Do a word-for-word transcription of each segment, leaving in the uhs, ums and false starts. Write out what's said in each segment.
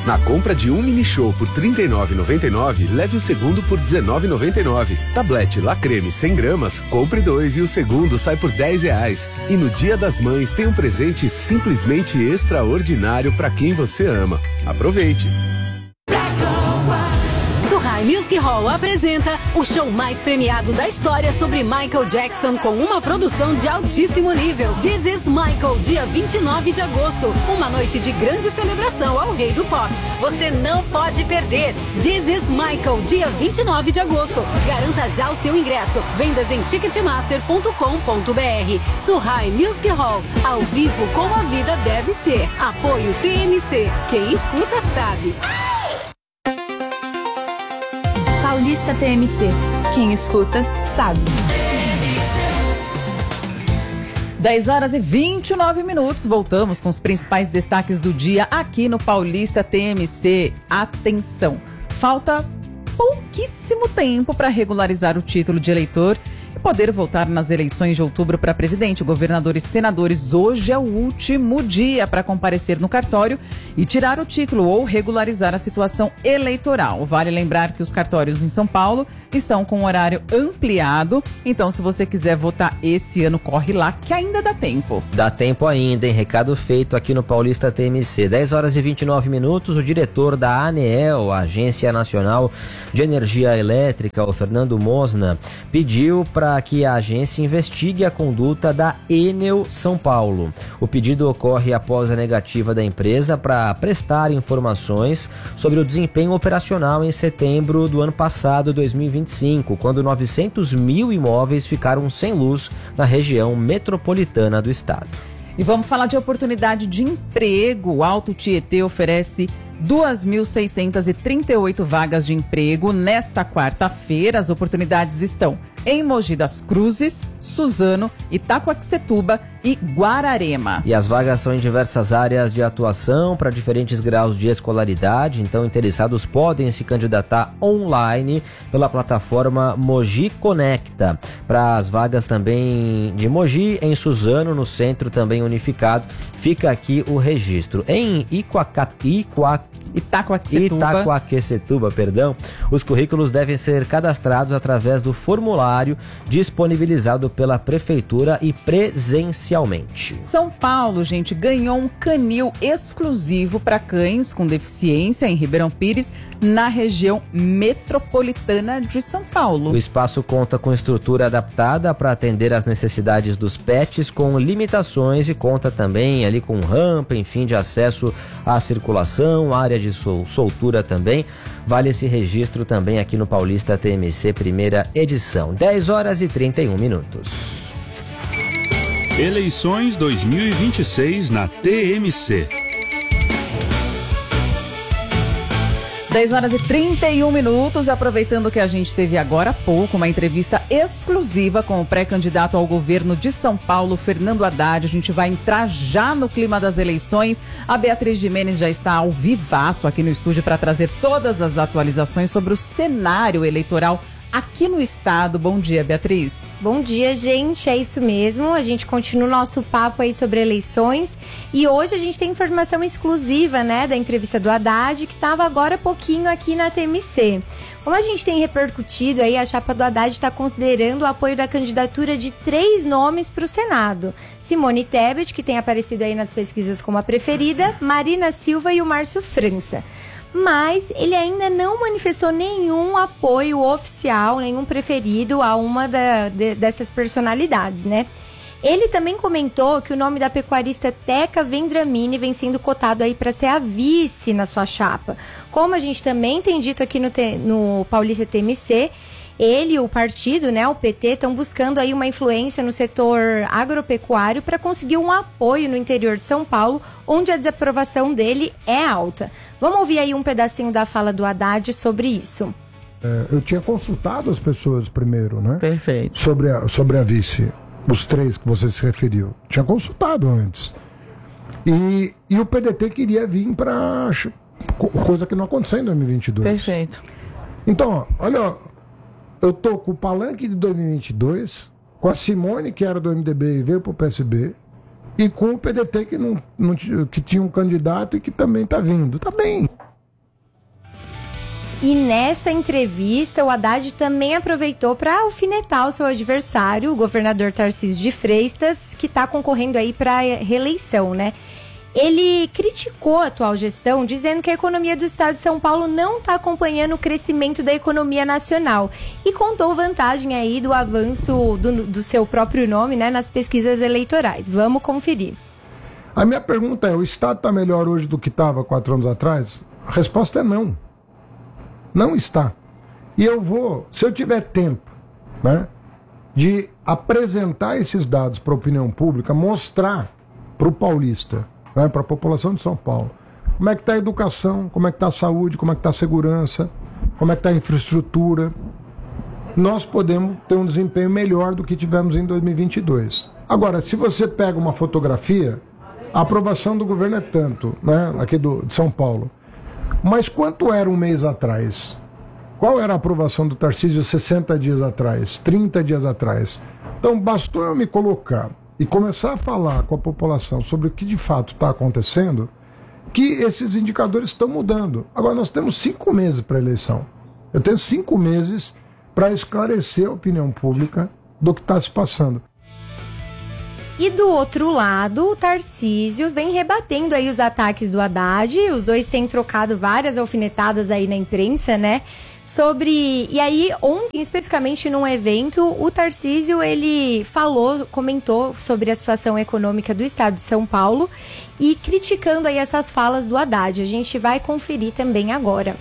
Na compra de um mini show por trinta e nove reais e noventa e nove centavos, leve o segundo por dezenove reais e noventa e nove centavos. Tablete La Creme cem gramas, compre dois e o segundo sai por dez reais. E no Dia das Mães tem um presente simplesmente extraordinário para quem você ama. Aproveite! Surrai Music Hall apresenta o show mais premiado da história sobre Michael Jackson com uma produção de altíssimo nível. This is Michael, dia vinte e nove de agosto. Uma noite de grande celebração ao rei do pop. Você não pode perder. This is Michael, dia vinte e nove de agosto. Garanta já o seu ingresso. Vendas em ticketmaster ponto com ponto br. Surrai Music Hall, ao vivo como a vida deve ser. Apoio T M C. Quem escuta sabe. Paulista T M C. Quem escuta, sabe. dez horas e vinte e nove minutos. Voltamos com os principais destaques do dia aqui no Paulista T M C. Atenção, falta pouquíssimo tempo para regularizar o título de eleitor e poder votar nas eleições de outubro para presidente. Governadores e senadores, hoje é o último dia para comparecer no cartório e tirar o título ou regularizar a situação eleitoral. Vale lembrar que os cartórios em São Paulo estão com horário ampliado, então se você quiser votar esse ano, corre lá que ainda dá tempo. Dá tempo ainda, hein? Recado feito aqui no Paulista T M C. dez horas e vinte e nove minutos, o diretor da ANEEL, a Agência Nacional de Energia Elétrica, o Fernando Mosna, pediu para que a agência investigue a conduta da Enel São Paulo. O pedido ocorre após a negativa da empresa para prestar informações sobre o desempenho operacional em setembro do ano passado, dois mil e vinte e cinco, quando novecentos mil imóveis ficaram sem luz na região metropolitana do estado. E vamos falar de oportunidade de emprego. O Alto Tietê oferece duas mil seiscentas e trinta e oito vagas de emprego nesta quarta-feira. As oportunidades estão em Mogi das Cruzes, Suzano, Itacoaxetuba e Guararema. E as vagas são em diversas áreas de atuação para diferentes graus de escolaridade, então interessados podem se candidatar online pela plataforma Mogi Conecta. Para as vagas também de Mogi, em Suzano, no centro também unificado, fica aqui o registro. Em Iquacati, Iquac... Itacoaxetuba. Itacoaxetuba, perdão, os currículos devem ser cadastrados através do formulário disponibilizado pela prefeitura e presencialmente. São Paulo, gente, ganhou um canil exclusivo para cães com deficiência em Ribeirão Pires, na região metropolitana de São Paulo. O espaço conta com estrutura adaptada para atender às necessidades dos pets com limitações e conta também ali com rampa, enfim, de acesso à circulação, área de sol, soltura também. Vale esse registro também aqui no Paulista T M C, primeira edição. dez horas e trinta e um minutos. Eleições dois mil e vinte e seis na T M C. dez horas e trinta e um minutos, aproveitando que a gente teve agora há pouco uma entrevista exclusiva com o pré-candidato ao governo de São Paulo, Fernando Haddad. A gente vai entrar já no clima das eleições. A Beatriz Gimenez já está ao vivaço aqui no estúdio para trazer todas as atualizações sobre o cenário eleitoral aqui no estado. Bom dia, Beatriz. Bom dia, gente. É isso mesmo. A gente continua o nosso papo aí sobre eleições. E hoje a gente tem informação exclusiva, né, da entrevista do Haddad, que estava agora há pouquinho aqui na T M C. Como a gente tem repercutido aí, a chapa do Haddad está considerando o apoio da candidatura de três nomes para o Senado. Simone Tebet, que tem aparecido aí nas pesquisas como a preferida, Marina Silva e o Márcio França. Mas ele ainda não manifestou nenhum apoio oficial, nenhum preferido a uma da, de, dessas personalidades, né? Ele também comentou que o nome da pecuarista Teca Vendramini vem sendo cotado aí para ser a vice na sua chapa. Como a gente também tem dito aqui no, no Paulista T M C, ele e o partido, né, o P T, estão buscando aí uma influência no setor agropecuário para conseguir um apoio no interior de São Paulo, onde a desaprovação dele é alta. Vamos ouvir aí um pedacinho da fala do Haddad sobre isso. É, eu tinha consultado as pessoas primeiro, né? Perfeito. Sobre a, sobre a vice, os três que você se referiu. Tinha consultado antes. E, e o P D T queria vir para coisa que não aconteceu em dois mil e vinte e dois. Perfeito. Então, olha, eu tô com o Palanque de dois mil e vinte e dois, com a Simone, que era do M D B e veio pro P S B, e com o P D T, que, não, não, que tinha um candidato e que também tá vindo. Tá bem. E nessa entrevista, o Haddad também aproveitou para alfinetar o seu adversário, o governador Tarcísio de Freitas, que está concorrendo aí para a reeleição, né? Ele criticou a atual gestão, dizendo que a economia do estado de São Paulo não está acompanhando o crescimento da economia nacional e contou vantagem aí do avanço do, do seu próprio nome, né, nas pesquisas eleitorais. Vamos conferir. A minha pergunta é, o estado está melhor hoje do que estava quatro anos atrás? A resposta é não. Não está. E eu vou, se eu tiver tempo, né, de apresentar esses dados para a opinião pública, mostrar para o paulista, né, para a população de São Paulo, como é que está a educação, como é que está a saúde, como é que está a segurança, como é que está a infraestrutura, nós podemos ter um desempenho melhor do que tivemos em dois mil e vinte e dois. Agora, se você pega uma fotografia, a aprovação do governo é tanto, né, aqui do, de São Paulo. Mas quanto era um mês atrás? Qual era a aprovação do Tarcísio sessenta dias atrás, trinta dias atrás? Então, bastou eu me colocar e começar a falar com a população sobre o que de fato está acontecendo, que esses indicadores estão mudando. Agora, nós temos cinco meses para a eleição. Eu tenho cinco meses para esclarecer a opinião pública do que está se passando. E do outro lado, o Tarcísio vem rebatendo aí os ataques do Haddad. Os dois têm trocado várias alfinetadas aí na imprensa, né? Sobre... E aí, ontem, especificamente num evento, o Tarcísio, ele falou, comentou sobre a situação econômica do estado de São Paulo e criticando aí essas falas do Haddad. A gente vai conferir também agora.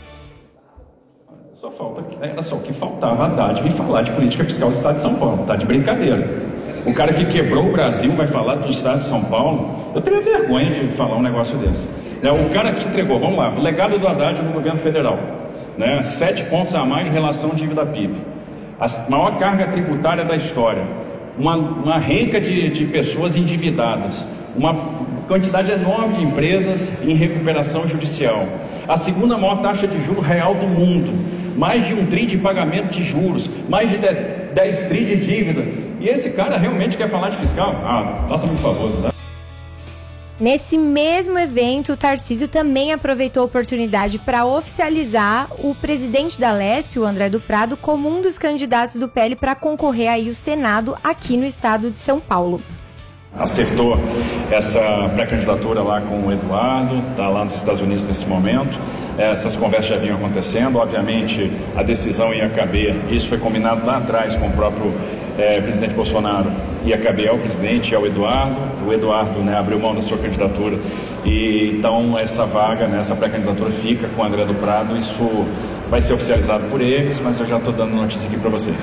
Só falta... Era só o que faltava Haddad vir falar de política fiscal do estado de São Paulo. Tá de brincadeira. O cara que quebrou o Brasil vai falar do estado de São Paulo? Eu teria vergonha de falar um negócio desse. O cara que entregou, vamos lá, o legado do Haddad no governo federal. Né? Sete pontos a mais de relação dívida-P I B. A maior carga tributária da história. Uma, uma renca de, de pessoas endividadas. Uma quantidade enorme de empresas em recuperação judicial. A segunda maior taxa de juros real do mundo. Mais de um tri de pagamento de juros. Mais de dez tri de dívida. E esse cara realmente quer falar de fiscal? Ah, faça-me um favor, tá? Nesse mesmo evento, o Tarcísio também aproveitou a oportunidade para oficializar o presidente da Lesp, o André do Prado, como um dos candidatos do P L para concorrer aí ao Senado aqui no estado de São Paulo. Acertou essa pré-candidatura lá com o Eduardo, está lá nos Estados Unidos nesse momento. Essas conversas já vinham acontecendo, obviamente a decisão ia caber, isso foi combinado lá atrás com o próprio é, presidente Bolsonaro, ia caber ao presidente e ao Eduardo, o Eduardo, né, abriu mão da sua candidatura, e então essa vaga, né, essa pré-candidatura fica com o André do Prado, isso vai ser oficializado por eles, mas eu já estou dando notícia aqui para vocês.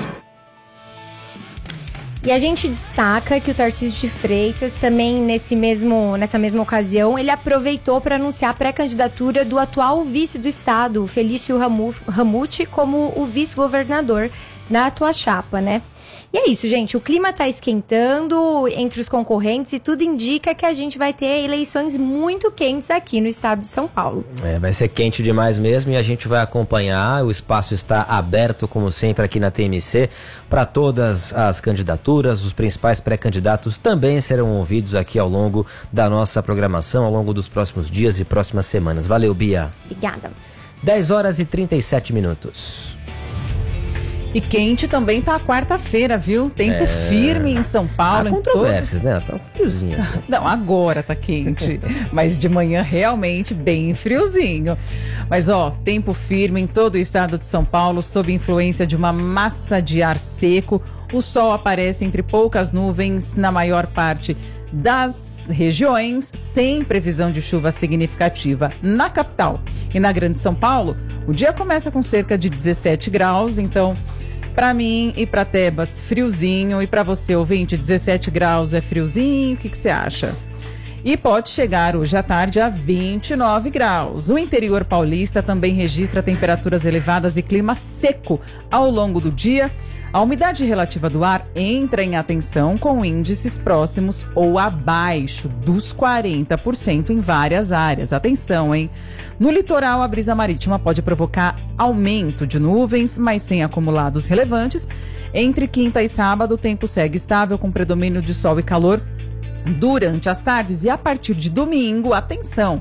E a gente destaca que o Tarcísio de Freitas também nesse mesmo, nessa mesma ocasião, ele aproveitou para anunciar a pré-candidatura do atual vice do estado, Felício Ramute, como o vice-governador na atual chapa, né? E é isso, gente. O clima tá esquentando entre os concorrentes e tudo indica que a gente vai ter eleições muito quentes aqui no estado de São Paulo. É, vai ser quente demais mesmo e a gente vai acompanhar. O espaço está aberto, como sempre, aqui na T M C para todas as candidaturas. Os principais pré-candidatos também serão ouvidos aqui ao longo da nossa programação, ao longo dos próximos dias e próximas semanas. Valeu, Bia. Obrigada. dez horas e trinta e sete minutos. E quente também tá a quarta-feira, viu? Tempo é... firme em São Paulo. Há controvérsias, todos... né? Tá friozinho. Não, agora tá quente. Mas de manhã realmente bem friozinho. Mas ó, tempo firme em todo o estado de São Paulo, sob influência de uma massa de ar seco. O sol aparece entre poucas nuvens na maior parte das regiões, sem previsão de chuva significativa. Na capital e na Grande São Paulo, o dia começa com cerca de dezessete graus, então... Pra mim e pra Tebas, friozinho. E pra você, ouvinte, dezessete graus é friozinho? O que que você acha? E pode chegar hoje à tarde a vinte e nove graus. O interior paulista também registra temperaturas elevadas e clima seco ao longo do dia. A umidade relativa do ar entra em atenção com índices próximos ou abaixo dos quarenta por cento em várias áreas. Atenção, hein? No litoral, a brisa marítima pode provocar aumento de nuvens, mas sem acumulados relevantes. Entre quinta e sábado, o tempo segue estável com predomínio de sol e calor durante as tardes. E a partir de domingo, atenção,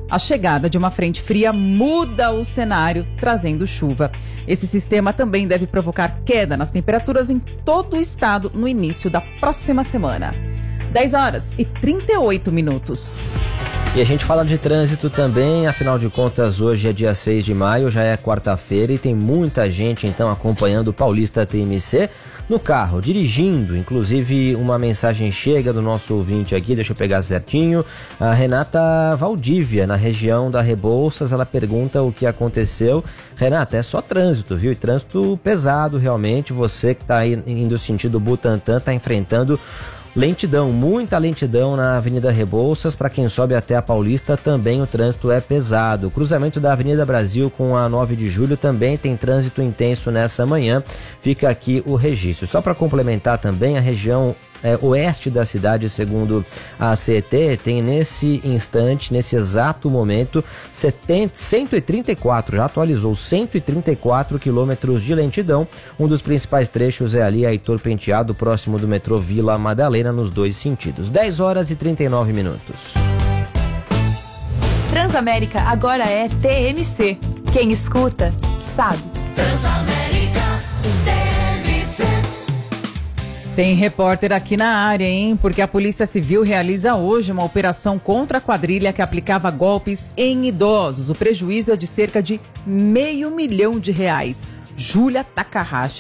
A chegada de uma frente fria muda o cenário, trazendo chuva. Esse sistema também deve provocar queda nas temperaturas em todo o estado no início da próxima semana. dez horas e trinta e oito minutos. E a gente fala de trânsito também, afinal de contas hoje é dia seis de maio, já é quarta-feira e tem muita gente então acompanhando o Paulista T M C no carro, dirigindo. Inclusive uma mensagem chega do nosso ouvinte aqui, deixa eu pegar certinho, a Renata Valdívia, na região da Rebouças, ela pergunta o que aconteceu. Renata, é só trânsito, viu? E trânsito pesado realmente, você que está aí indo sentido Butantã, está enfrentando lentidão, muita lentidão na Avenida Rebouças. Para quem sobe até a Paulista também o trânsito é pesado. O cruzamento da Avenida Brasil com a nove de julho também tem trânsito intenso nessa manhã. Fica aqui o registro. Só para complementar também, a região É, oeste da cidade, segundo a C E T, tem nesse instante, nesse exato momento, setenta, cento e trinta e quatro, já atualizou, cento e trinta e quatro quilômetros de lentidão. Um dos principais trechos é ali Heitor Penteado, próximo do metrô Vila Madalena, nos dois sentidos. dez horas e trinta e nove minutos. Transamérica agora é T M C. Quem escuta, sabe. Transamérica, T M C. Tem repórter aqui na área, hein? Porque a Polícia Civil realiza hoje uma operação contra a quadrilha que aplicava golpes em idosos. O prejuízo é de cerca de meio milhão de reais. Júlia Takahashi